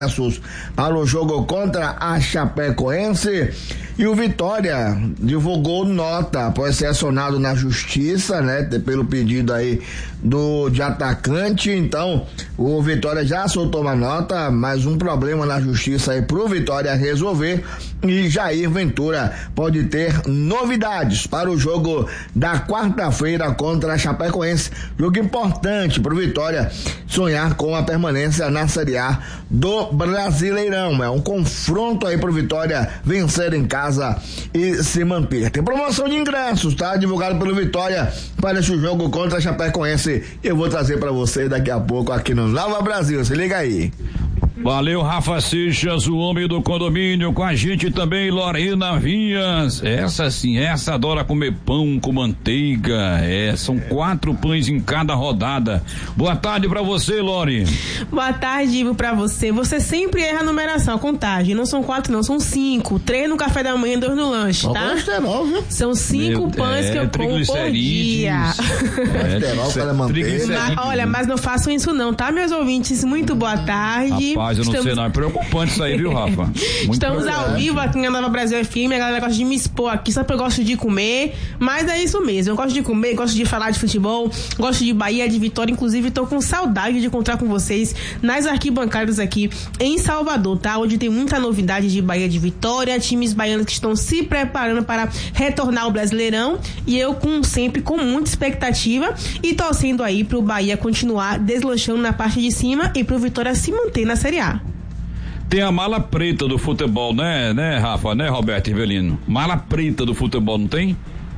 para o jogo contra a Chapecoense. E o Vitória divulgou nota após ser acionado na justiça, né, pelo pedido aí de atacante. Então o Vitória já soltou uma nota, mais um problema na justiça aí pro Vitória resolver, e Jair Ventura pode ter novidades para o jogo da quarta-feira contra a Chapecoense. Jogo importante pro Vitória sonhar com a permanência na Série A do Brasileirão. É um confronto aí pro Vitória vencer em casa e se manter. Tem promoção de ingressos, tá? Divulgado pelo Vitória para esse jogo contra a Chapecoense. Eu vou trazer para você daqui a pouco aqui no Nova Brasil. Se liga aí. Valeu, Rafa Seixas, o homem do condomínio, com a gente também, Lorena Vinhas. Essa sim, essa adora comer pão com manteiga. São 4 pães em cada rodada. Boa tarde pra você, Lore. Boa tarde, Ivo, pra você. Você sempre erra a numeração, a contagem. Não são 4 não, são 5. 3 no café da manhã e 2 no lanche, tá? Colesterol, viu? São 5 pães que eu como por dia. Colesterol para manteiga. Olha, mas não façam isso não, tá, meus ouvintes? Muito boa tarde. Rapaz, eu não sei não, é preocupante isso aí, viu, Rafa? Estamos ao vivo aqui na Nova Brasil FM, a galera gosta de me expor aqui, só porque eu gosto de comer, mas é isso mesmo, eu gosto de comer, gosto de falar de futebol, gosto de Bahia, de Vitória, inclusive estou com saudade de encontrar com vocês nas arquibancadas aqui em Salvador, tá? Onde tem muita novidade de Bahia, de Vitória, times baianos que estão se preparando para retornar ao Brasileirão, e eu sempre com muita expectativa e torcendo aí pro Bahia continuar deslanchando na parte de cima e pro Vitória se manter na Série A. Tem a mala preta do futebol, né, Rafa, né, Roberto Rivelino? Mala preta do futebol, não tem?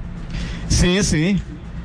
Sim.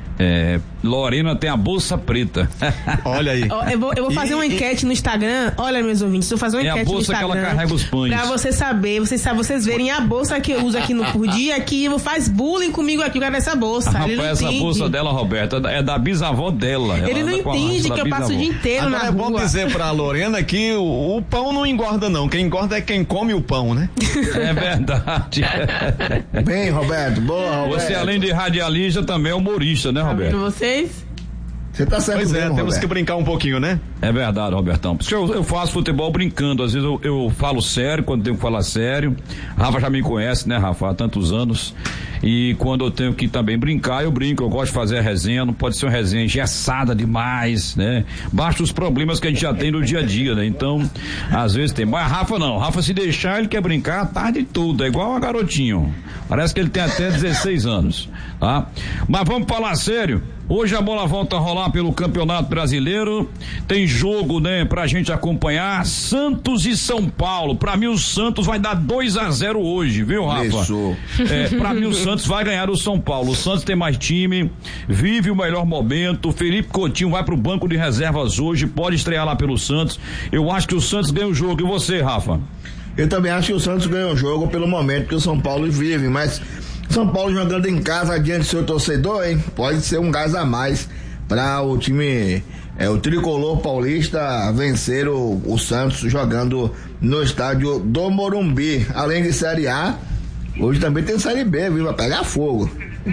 Lorena tem a bolsa preta. Olha aí. Eu vou fazer uma enquete no Instagram. Olha, meus ouvintes, eu vou fazer uma enquete no Instagram. É a bolsa que ela carrega os pães. Pra você saber, vocês verem a bolsa que eu uso aqui no Por Dia, que faz bullying comigo aqui, cara, dessa bolsa. Rapaz, essa bolsa dela, Roberto, é da bisavó dela. Ele não entende que eu passo o dia inteiro na rua. É bom dizer pra Lorena que o pão não engorda não, quem engorda é quem come o pão, né? É verdade. Bem, Roberto, boa, Roberto. Você, além de radialista, também é humorista, né, Roberto? Vocês? Você tá certo. Pois mesmo, temos Roberto. que brincar um pouquinho, né? É verdade, Robertão. Porque eu faço futebol brincando, às vezes eu falo sério quando tenho que falar sério. Rafa já me conhece, né, Rafa, há tantos anos. E quando eu tenho que também brincar, eu brinco, eu gosto de fazer a resenha, não pode ser uma resenha engessada demais, né? Basta os problemas que a gente já tem no dia a dia, né? Então, às vezes tem. Mas Rafa não, Rafa se deixar, ele quer brincar a tarde toda, é igual a garotinho. Parece que ele tem até 16 anos, tá? Mas vamos falar sério. Hoje a bola volta a rolar pelo Campeonato Brasileiro. Tem jogo, né, pra gente acompanhar. Santos e São Paulo. Pra mim o Santos vai dar 2-0 hoje, viu, Rafa? Isso. Pra mim o Santos vai ganhar o São Paulo. O Santos tem mais time, vive o melhor momento. Felipe Coutinho vai pro banco de reservas hoje, pode estrear lá pelo Santos. Eu acho que o Santos ganha o jogo. E você, Rafa? Eu também acho que o Santos ganha o jogo pelo momento que o São Paulo vive, mas São Paulo jogando em casa diante do seu torcedor, hein? Pode ser um gás a mais para o time, o tricolor paulista vencer o Santos jogando no estádio do Morumbi. Além de Série A, hoje também tem Série B, viu? Vai pegar fogo.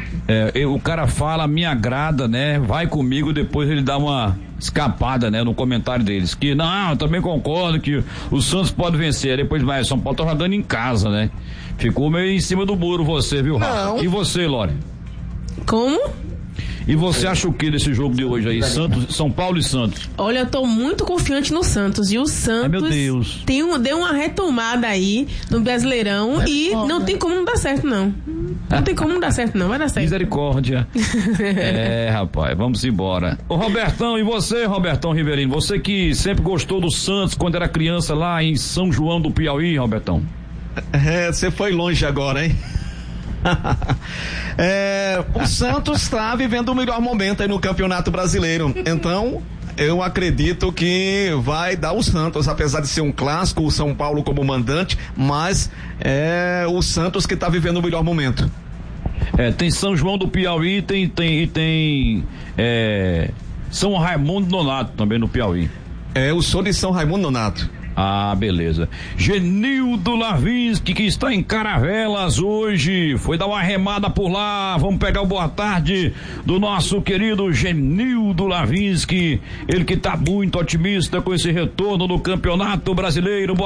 O cara fala, me agrada, né? Vai comigo, depois ele dá uma escapada, né? No comentário deles, que não, eu também concordo que o Santos pode vencer, depois mais, São Paulo tá jogando em casa, né? Ficou meio em cima do muro você, viu, Rafa? Não. E você, Lore? Como? E você acha o que desse jogo de hoje aí? São Paulo e Santos? Olha, eu tô muito confiante no Santos. E o Santos meu Deus. Deu uma retomada aí no Brasileirão e não tem como não dar certo, não. Não tem como não dar certo, não. Vai dar certo. Misericórdia. Rapaz, vamos embora. Ô, Robertão, e você, Robertão Rivelino? Você que sempre gostou do Santos quando era criança lá em São João do Piauí, Robertão? Você foi longe agora, hein? O Santos está vivendo o melhor momento aí no Campeonato Brasileiro. Então, eu acredito que vai dar o Santos, apesar de ser um clássico, o São Paulo como mandante, mas é o Santos que está vivendo o melhor momento. Tem São João do Piauí, tem São Raimundo Nonato também no Piauí. Eu sou de São Raimundo Nonato. Ah, beleza. Genildo Lavinsky, que está em Caravelas hoje, foi dar uma remada por lá. Vamos pegar o boa tarde do nosso querido Genildo Lavinsky, ele que está muito otimista com esse retorno no Campeonato Brasileiro.